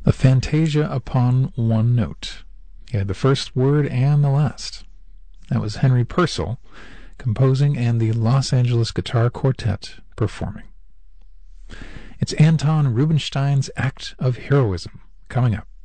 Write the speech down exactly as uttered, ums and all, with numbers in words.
A fantasia upon one note. He had the first word and the last. That was Henry Purcell composing and the Los Angeles Guitar Quartet performing. It's Anton Rubinstein's Act of Heroism coming up.